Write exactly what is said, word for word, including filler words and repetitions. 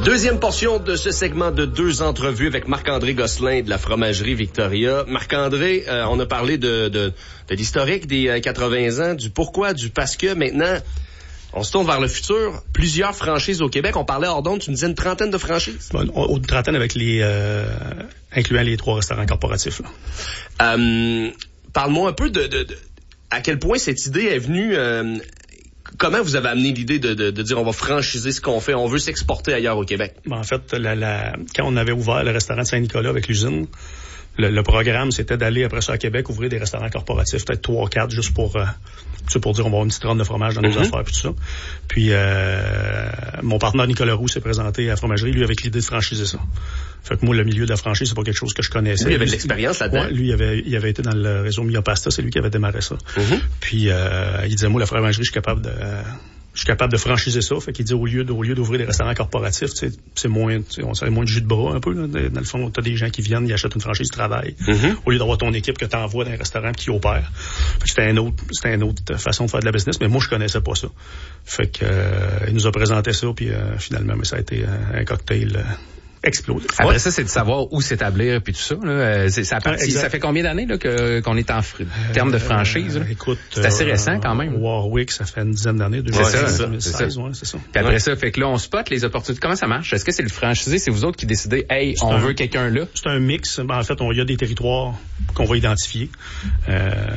Deuxième portion de ce segment de deux entrevues avec Marc-André Gosselin de la fromagerie Victoria. Marc-André, euh, on a parlé de, de, de l'historique des euh, quatre-vingts ans, du pourquoi, du parce que. Maintenant, on se tourne vers le futur. Plusieurs franchises au Québec. On parlait hors d'onde, tu me disais une trentaine de franchises? Bon, une trentaine avec les, euh, incluant les trois restaurants corporatifs. Là. Euh, parle-moi un peu de, de, de à quel point cette idée est venue. Euh, Comment vous avez amené l'idée de, de, de dire on va franchiser ce qu'on fait, on veut s'exporter ailleurs au Québec? Ben, en fait, la, la, quand on avait ouvert le restaurant de Saint-Nicolas avec l'usine, le, le programme, c'était d'aller après ça à Québec ouvrir des restaurants corporatifs, peut-être trois, quatre, juste pour, euh, pour dire on va avoir une petite ronde de fromage dans nos mm-hmm. affaires, puis tout ça. Puis euh, mon partenaire Nicolas Roux s'est présenté à la fromagerie, lui, avec l'idée de franchiser ça. Fait que moi, le milieu de la franchise, c'est pas quelque chose que je connaissais. Lui, il avait de l'expérience là-dedans. Ouais, lui, il avait, il avait été dans le réseau Mia Pasta, c'est lui qui avait démarré ça. Mm-hmm. Puis euh, il disait, moi, la fromagerie, je suis capable de... Euh, je suis capable de franchiser ça. Fait qu'il dit, au lieu, de, au lieu d'ouvrir des restaurants corporatifs, c'est moins, on serait moins de jus de bras un peu, là. Dans le fond, t'as des gens qui viennent, ils achètent une franchise, ils travaillent. Mm-hmm. Au lieu d'avoir ton équipe que t'envoies dans un restaurant qui opère. Fait que c'était une autre, c'était une autre façon de faire de la business, mais moi, je connaissais pas ça. Fait que, euh, il nous a présenté ça, puis euh, finalement, mais ça a été un, un cocktail, euh, explosé. Après ouais. ça, c'est de savoir où s'établir puis tout ça. Là. C'est, ça, partie, ça fait combien d'années là, que, qu'on est en fr- termes de franchise? Là? Euh, écoute, c'est assez euh, récent quand même. Warwick, ça fait une dizaine d'années. C'est ça, deux c'est mille seize, ça. Ouais, c'est ça. Puis après ouais. ça, fait que là, on spot les opportunités. Comment ça marche? Est-ce que c'est le franchisé? C'est vous autres qui décidez, hey, c'est on un, veut quelqu'un là? C'est un mix. En fait, il y a des territoires qu'on va identifier. Euh,